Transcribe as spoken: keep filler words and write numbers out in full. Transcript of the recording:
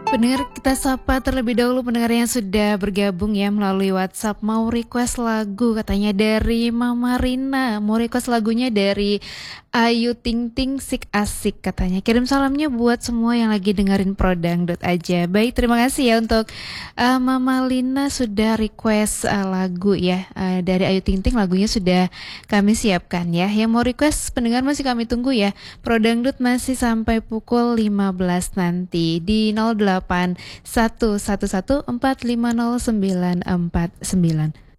Pendengar, kita sapa terlebih dahulu pendengar yang sudah bergabung ya melalui WhatsApp. Mau request lagu katanya dari Mama Rina. Mau request lagunya dari Ayu Ting Ting, Sik Asik katanya. Kirim salamnya buat semua yang lagi dengerin Prodangdut aja. Baik, terima kasih ya untuk uh, Mama Lina sudah request uh, lagu ya uh, dari Ayu Ting Ting. Lagunya sudah kami siapkan ya. Yang mau request pendengar masih kami tunggu ya. Prodangdut masih sampai pukul lima belas nanti di nol delapan satu satu satu empat lima nol sembilan empat sembilan.